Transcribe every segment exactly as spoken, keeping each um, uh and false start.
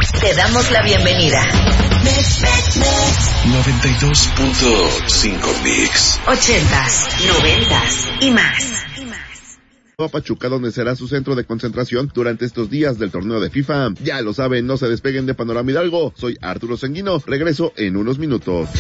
Te damos la bienvenida. noventa y dos punto cinco Mix. Ochentas, noventas y más. A Pachuca, donde será su centro de concentración durante estos días del torneo de FIFA. Ya lo saben, no se despeguen de Panorama Hidalgo. Soy Arturo Sanguino, regreso en unos minutos.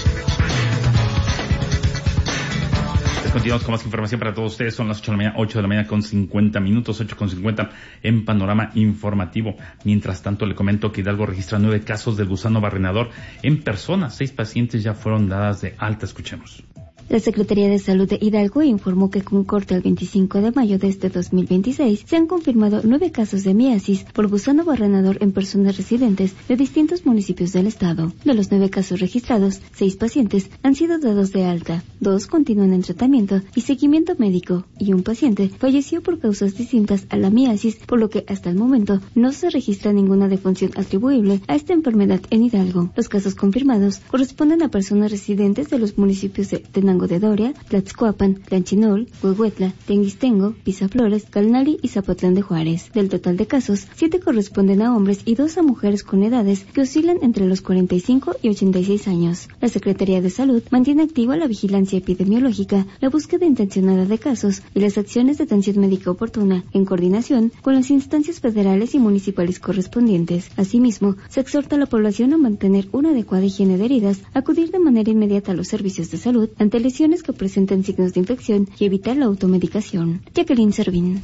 Continuamos con más información para todos ustedes. Son las ocho de la mañana, ocho de la mañana con cincuenta minutos, ocho con cincuenta en Panorama Informativo. Mientras tanto, le comento que Hidalgo registra nueve casos del gusano barrenador en personas. Seis pacientes ya fueron dadas de alta. Escuchemos. La Secretaría de Salud de Hidalgo informó que con corte al veinticinco de mayo de este dos mil veintiséis se han confirmado nueve casos de miasis por gusano barrenador en personas residentes de distintos municipios del estado. De los nueve casos registrados, seis pacientes han sido dados de alta, dos continúan en tratamiento y seguimiento médico y un paciente falleció por causas distintas a la miasis, por lo que hasta el momento no se registra ninguna defunción atribuible a esta enfermedad en Hidalgo. Los casos confirmados corresponden a personas residentes de los municipios de Tenango de Doria, Tlaxcoapan, Tlanchinol, Huehuetla, Tenguistengo, Pisaflores, Calnali y Zapotlán de Juárez. Del total de casos, siete corresponden a hombres y dos a mujeres con edades que oscilan entre los cuarenta y cinco y ochenta y seis años. La Secretaría de Salud mantiene activa la vigilancia epidemiológica, la búsqueda intencionada de casos y las acciones de atención médica oportuna, en coordinación con las instancias federales y municipales correspondientes. Asimismo, se exhorta a la población a mantener una adecuada higiene de heridas, acudir de manera inmediata a los servicios de salud ante el lesiones que presenten signos de infección y evitar la automedicación. Jacqueline Servín.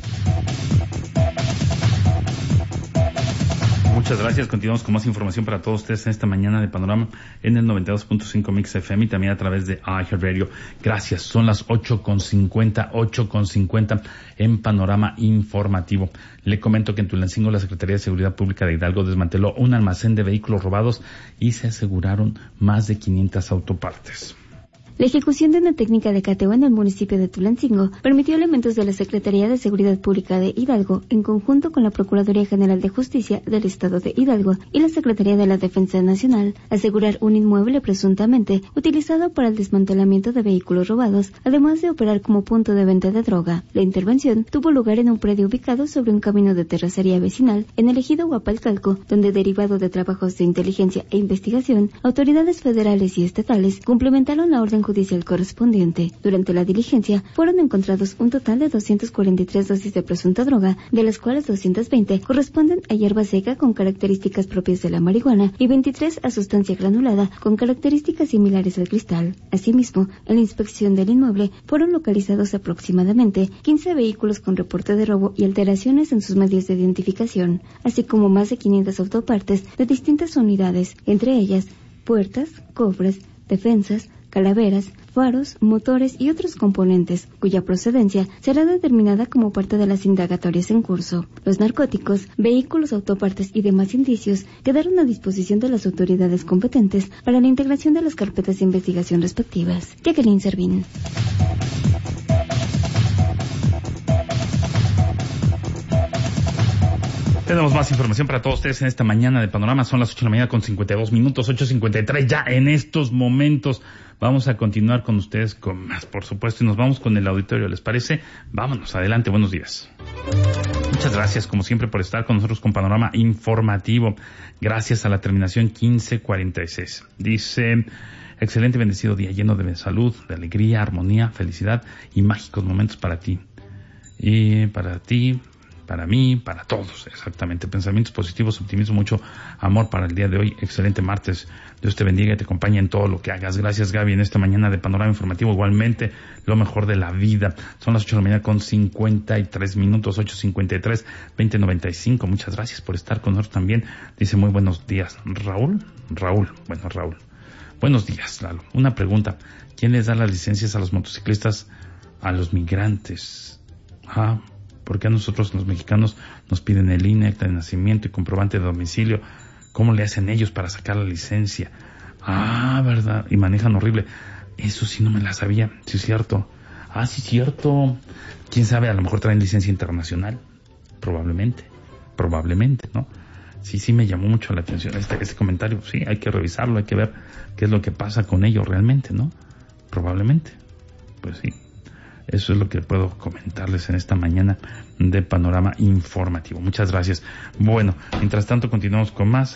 Muchas gracias. Continuamos con más información para todos ustedes en esta mañana de Panorama en el noventa y dos punto cinco Mix F M y también a través de iHeartRadio. Gracias. Son las ocho con cincuenta, ocho con cincuenta en Panorama Informativo. Le comento que en Tulancingo la Secretaría de Seguridad Pública de Hidalgo desmanteló un almacén de vehículos robados y se aseguraron más de quinientas autopartes. La ejecución de una técnica de cateo en el municipio de Tulancingo permitió a elementos de la Secretaría de Seguridad Pública de Hidalgo, en conjunto con la Procuraduría General de Justicia del Estado de Hidalgo y la Secretaría de la Defensa Nacional, asegurar un inmueble presuntamente utilizado para el desmantelamiento de vehículos robados, además de operar como punto de venta de droga. La intervención tuvo lugar en un predio ubicado sobre un camino de terracería vecinal en el ejido Huapalcalco, donde, derivado de trabajos de inteligencia e investigación, autoridades federales y estatales complementaron la orden judicial correspondiente. Durante la diligencia fueron encontrados un total de doscientas cuarenta y tres dosis de presunta droga, de las cuales doscientas veinte corresponden a hierba seca con características propias de la marihuana y veintitrés a sustancia granulada con características similares al cristal. Asimismo, en la inspección del inmueble fueron localizados aproximadamente quince vehículos con reporte de robo y alteraciones en sus medios de identificación, así como más de quinientas autopartes de distintas unidades, entre ellas puertas, cofres, defensas, calaveras, faros, motores y otros componentes, cuya procedencia será determinada como parte de las indagatorias en curso. Los narcóticos, vehículos, autopartes y demás indicios quedaron a disposición de las autoridades competentes para la integración de las carpetas de investigación respectivas. Jacqueline Servín. Tenemos más información para todos ustedes en esta mañana de Panorama. Son las ocho de la mañana con cincuenta y dos minutos, ocho cincuenta y tres ya en estos momentos. Vamos a continuar con ustedes con más, por supuesto, y nos vamos con el auditorio. ¿Les parece? Vámonos, adelante, buenos días. Muchas gracias, como siempre, por estar con nosotros con Panorama Informativo. Gracias a la terminación quince cuarenta y seis. Dice: excelente, bendecido día, lleno de salud, de alegría, armonía, felicidad y mágicos momentos para ti. Y para ti... para mí, para todos, exactamente. Pensamientos positivos, optimismo, mucho amor para el día de hoy. Excelente martes. Dios te bendiga y te acompañe en todo lo que hagas. Gracias, Gaby, en esta mañana de Panorama Informativo. Igualmente, lo mejor de la vida. Son las ocho de la mañana con cincuenta y tres minutos, ocho cincuenta y tres, veinte noventa y cinco. Muchas gracias por estar con nosotros también. Dice: muy buenos días. ¿Raúl? Raúl. Bueno, Raúl. Buenos días, Lalo. Una pregunta. ¿Quién les da las licencias a los motociclistas, a los migrantes? Ah, ¿por qué a nosotros los mexicanos nos piden el I N E, acta de nacimiento y comprobante de domicilio? ¿Cómo le hacen ellos para sacar la licencia? Ah, ¿verdad? Y manejan horrible. Eso sí no me la sabía. Sí, es cierto. Ah, sí, cierto. ¿Quién sabe? A lo mejor traen licencia internacional. Probablemente. Probablemente, ¿no? Sí, sí me llamó mucho la atención este, este comentario. Sí, hay que revisarlo, hay que ver qué es lo que pasa con ellos realmente, ¿no? Probablemente. Pues sí. Eso es lo que puedo comentarles en esta mañana de Panorama Informativo. Muchas gracias. Bueno, mientras tanto continuamos con más.